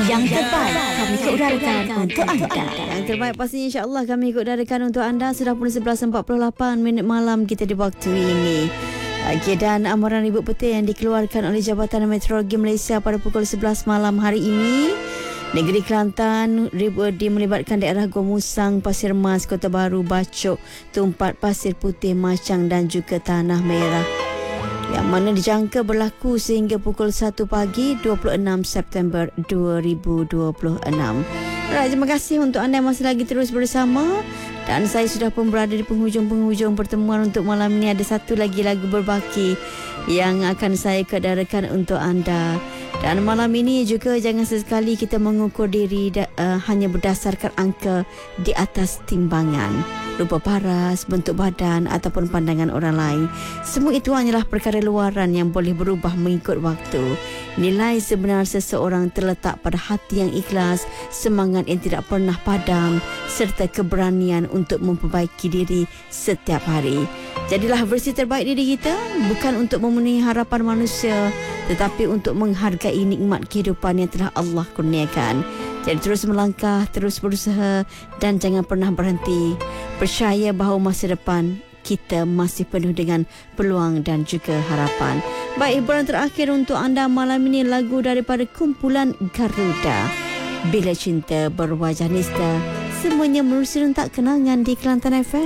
Yang terbaik kami keudarakan untuk anda. Yang terbaik pastinya insya-Allah kami ikut udarakan untuk anda. Sudah pun 11.48 minit malam kita di waktu ini. Okey, dan amaran ribut petir yang dikeluarkan oleh Jabatan Meteorologi Malaysia pada pukul 11 malam hari ini. Negeri Kelantan ribut melibatkan daerah Gua Musang, Pasir Mas, Kota Baru, Bacok, Tumpat, Pasir Putih, Machang dan juga Tanah Merah, yang mana dijangka berlaku sehingga pukul 1 pagi 26 September 2026. Alright, terima kasih untuk anda yang masih lagi terus bersama. Dan saya sudah pun berada di penghujung-penghujung pertemuan untuk malam ini. Ada satu lagi lagu berbaki yang akan saya kedarakan untuk anda. Dan malam ini juga jangan sesekali kita mengukur diri hanya berdasarkan angka di atas timbangan, rupa paras, bentuk badan ataupun pandangan orang lain. Semua itu hanyalah perkara luaran yang boleh berubah mengikut waktu. Nilai sebenar seseorang terletak pada hati yang ikhlas, semangat yang tidak pernah padam serta keberanian untuk memperbaiki diri setiap hari. Jadilah versi terbaik diri kita, bukan untuk memenuhi harapan manusia, tetapi untuk menghargai nikmat kehidupan yang telah Allah kurniakan. Jadi terus melangkah, terus berusaha dan jangan pernah berhenti. Percaya bahawa masa depan kita masih penuh dengan peluang dan juga harapan. Baik, hiburan terakhir untuk anda malam ini, lagu daripada kumpulan Garuda, Bila Cinta Berwajah Nista. Semuanya menerusi rentak kenangan di Kelantan FM.